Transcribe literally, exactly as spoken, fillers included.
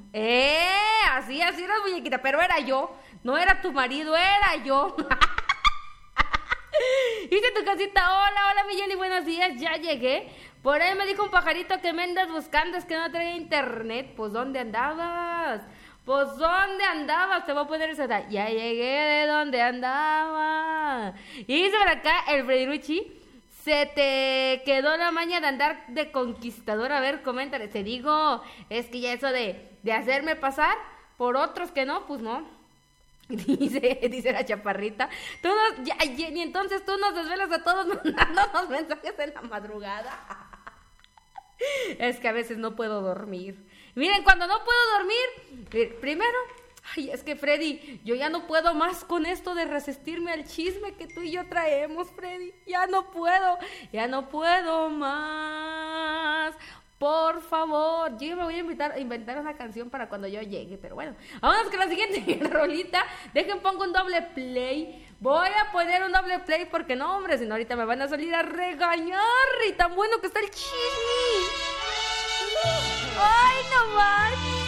Eh, así, así eras, muñequita, pero era yo. No era tu marido, era yo. Hice tu casita. Hola, hola, mi Jenny, buenos días. Ya llegué. Por ahí me dijo un pajarito que me andas buscando. Es que no traía internet. Pues, ¿dónde andabas? Pues, ¿dónde andabas? Te voy a poner esa edad. Ya llegué de donde andaba. Y dice por acá el Freddy. Se te quedó la maña de andar de conquistador. A ver, coméntale. Te digo, es que ya eso de, de hacerme pasar por otros que no, pues no. Dice, dice la chaparrita. Tú nos, ya, y entonces tú nos desvelas a todos mandándonos mensajes en la madrugada. Es que a veces no puedo dormir. Miren, cuando no puedo dormir, primero, ay, es que Freddy, yo ya no puedo más con esto de resistirme al chisme que tú y yo traemos, Freddy. Ya no puedo, ya no puedo más. Por favor, yo me voy a invitar, inventar una canción para cuando yo llegue, pero bueno, vámonos con la siguiente rolita. Dejen, pongo un doble play. Voy a poner un doble play porque no, hombre, si no ahorita me van a salir a regañar. Y tan bueno que está el chisme. Ay, no más.